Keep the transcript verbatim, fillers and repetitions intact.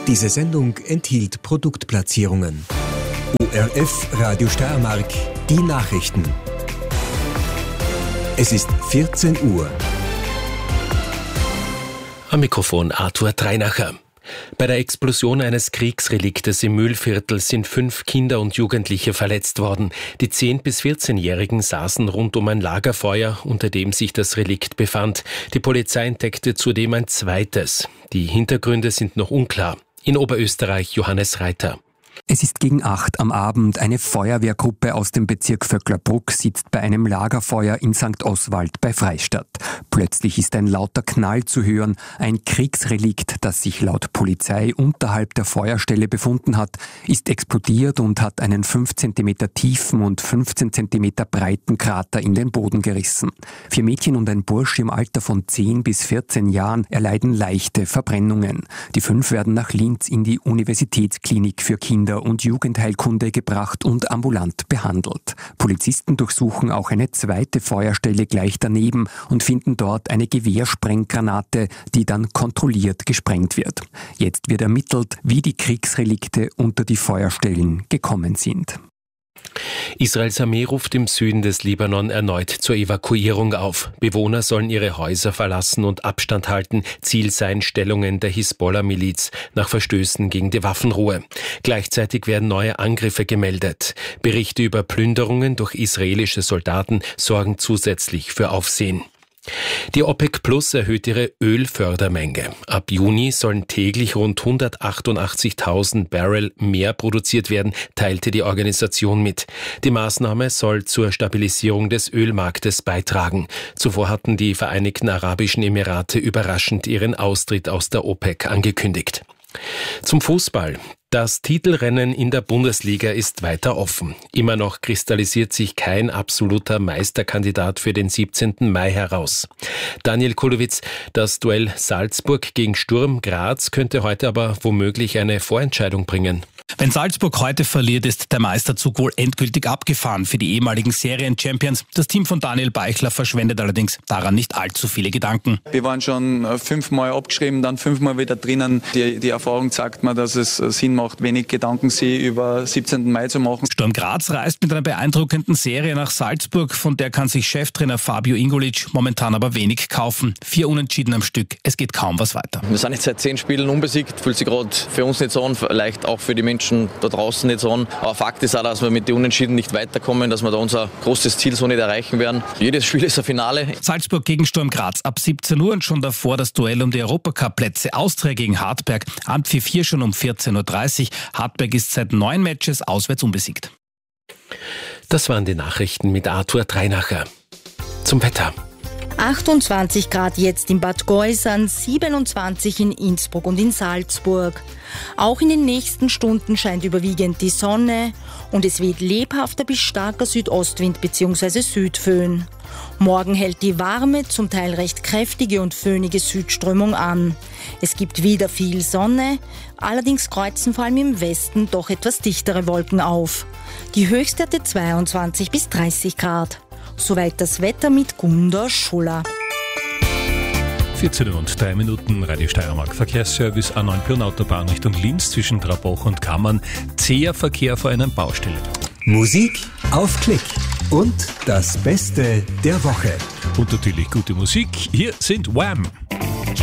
Diese Sendung enthielt Produktplatzierungen. O R F Radio Steiermark, die Nachrichten. Es ist vierzehn Uhr. Am Mikrofon Arthur Dreinacher. Bei der Explosion eines Kriegsreliktes im Mühlviertel sind fünf Kinder und Jugendliche verletzt worden. Die zehn- bis vierzehnjährigen saßen rund um ein Lagerfeuer, unter dem sich das Relikt befand. Die Polizei entdeckte zudem ein zweites. Die Hintergründe sind noch unklar. In Oberösterreich Johannes Reiter. Es ist gegen acht am Abend. Eine Feuerwehrgruppe aus dem Bezirk Vöcklerbruck sitzt bei einem Lagerfeuer in Sankt Oswald bei Freistadt. Plötzlich ist ein lauter Knall zu hören. Ein Kriegsrelikt, das sich laut Polizei unterhalb der Feuerstelle befunden hat, ist explodiert und hat einen fünf Zentimeter tiefen und fünfzehn Zentimeter breiten Krater in den Boden gerissen. Vier Mädchen und ein Bursch im Alter von zehn bis vierzehn Jahren erleiden leichte Verbrennungen. Die fünf werden nach Linz in die Universitätsklinik für Kinder- und Jugendheilkunde gebracht und ambulant behandelt. Polizisten durchsuchen auch eine zweite Feuerstelle gleich daneben und finden dort eine Gewehrsprenggranate, die dann kontrolliert gesprengt wird. Jetzt wird ermittelt, wie die Kriegsrelikte unter die Feuerstellen gekommen sind. Israels Armee ruft im Süden des Libanon erneut zur Evakuierung auf. Bewohner sollen ihre Häuser verlassen und Abstand halten. Ziel seien Stellungen der Hisbollah-Miliz nach Verstößen gegen die Waffenruhe. Gleichzeitig werden neue Angriffe gemeldet. Berichte über Plünderungen durch israelische Soldaten sorgen zusätzlich für Aufsehen. Die OPEC Plus erhöht ihre Ölfördermenge. Ab Juni sollen täglich rund hundertachtundachtzigtausend Barrel mehr produziert werden, teilte die Organisation mit. Die Maßnahme soll zur Stabilisierung des Ölmarktes beitragen. Zuvor hatten die Vereinigten Arabischen Emirate überraschend ihren Austritt aus der OPEC angekündigt. Zum Fußball. Das Titelrennen in der Bundesliga ist weiter offen. Immer noch kristallisiert sich kein absoluter Meisterkandidat für den siebzehnten Mai heraus. Daniel Kulowitz, das Duell Salzburg gegen Sturm Graz könnte heute aber womöglich eine Vorentscheidung bringen. Wenn Salzburg heute verliert, ist der Meisterzug wohl endgültig abgefahren für die ehemaligen Serien-Champions. Das Team von Daniel Beichler verschwendet allerdings daran nicht allzu viele Gedanken. Wir waren schon fünfmal abgeschrieben, dann fünfmal wieder drinnen. Die, die Erfahrung zeigt mir, dass es Sinn macht, wenig Gedanken sich über siebzehnten Mai zu machen. Sturm Graz reist mit einer beeindruckenden Serie nach Salzburg, von der kann sich Cheftrainer Fabio Ingolic momentan aber wenig kaufen. Vier Unentschieden am Stück, es geht kaum was weiter. Wir sind jetzt seit zehn Spielen unbesiegt, fühlt sich gerade für uns nicht so an, vielleicht auch für die Menschen da draußen nicht so an. Aber Fakt ist auch, dass wir mit den Unentschieden nicht weiterkommen, dass wir da unser großes Ziel so nicht erreichen werden. Jedes Spiel ist ein Finale. Salzburg gegen Sturm Graz ab siebzehn Uhr und schon davor das Duell um die Europacup-Plätze. Austria gegen Hartberg. Anpfiff hier schon um vierzehn Uhr dreißig. Hartberg ist seit neun Matches auswärts unbesiegt. Das waren die Nachrichten mit Arthur Dreinacher. Zum Wetter. achtundzwanzig Grad jetzt in Bad Geusern, siebenundzwanzig in Innsbruck und in Salzburg. Auch in den nächsten Stunden scheint überwiegend die Sonne und es weht lebhafter bis starker Südostwind bzw. Südföhn. Morgen hält die warme, zum Teil recht kräftige und föhnige Südströmung an. Es gibt wieder viel Sonne, allerdings kreuzen vor allem im Westen doch etwas dichtere Wolken auf. Die Höchstwerte zweiundzwanzig bis dreißig Grad. Soweit das Wetter mit Gunda Schuller. vierzehn Uhr und drei Minuten, Radio Steiermark. Verkehrsservice A neun Autobahn Richtung Linz zwischen Trabach und Kammern. Zäher Verkehr vor einer Baustelle. Musik auf Klick und das Beste der Woche. Und natürlich gute Musik. Hier sind Wham!